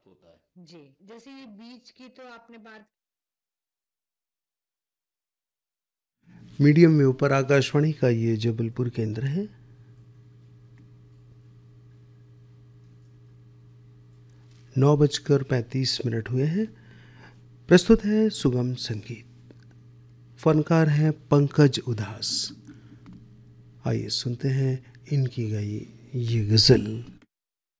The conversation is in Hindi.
प्राप्त होता है। जी, जैसे ये बीच की तो आपने बात। मीडियम वेव पर आकाशवाणी का ये जबलपुर केंद्र है। 9:35 हुए हैं। प्रस्तुत है सुगम संगीत। फनकार हैं पंकज उदास। आइए सुनते हैं इनकी गाई ये गजल।